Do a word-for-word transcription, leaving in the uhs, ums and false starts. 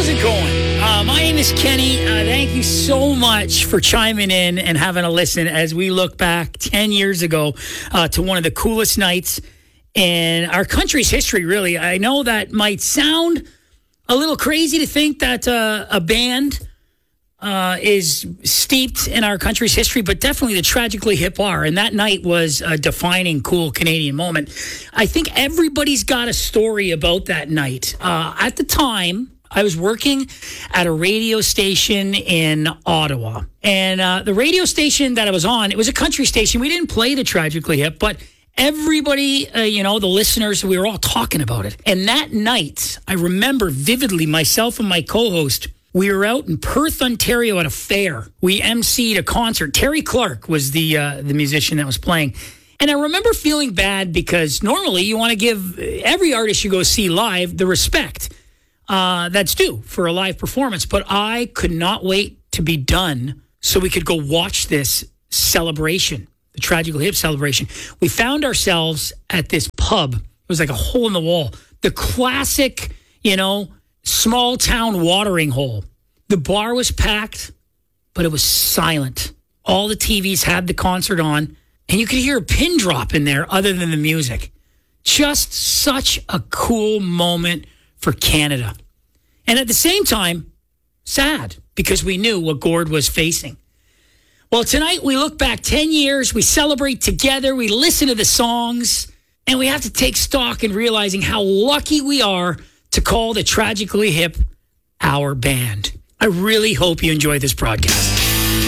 How's it going? Uh, my name is Kenny. Uh, thank you so much for chiming in and having a listen as we look back ten years ago uh, to one of the coolest nights in our country's history, really. I know that might sound a little crazy to think that uh, a band uh, is steeped in our country's history, but definitely the Tragically Hip are. And that night was a defining, cool Canadian moment. I think everybody's got a story about that night. Uh, at the time, I was working at a radio station in Ottawa. And uh, the radio station that I was on, it was a country station. We didn't play the Tragically Hip, but everybody, uh, you know, the listeners, we were all talking about it. And that night, I remember vividly, myself and my co-host, we were out in Perth, Ontario at a fair. We emceed a concert. Terry Clark was the uh, the musician that was playing. And I remember feeling bad because normally you want to give every artist you go see live the respect uh, that's due for a live performance. But I could not wait to be done so we could go watch this celebration, the Tragically Hip celebration. We found ourselves at this pub. It was like a hole in the wall. The classic, you know, small town watering hole. The bar was packed, but it was silent. All the T Vs had the concert on, and you could hear a pin drop in there other than the music. Just such a cool moment for Canada. And at the same time, sad, because we knew what Gord was facing. Well, tonight we look back ten years, we celebrate together, we listen to the songs, and we have to take stock in realizing how lucky we are to call the Tragically Hip our band. I really hope you enjoy this broadcast.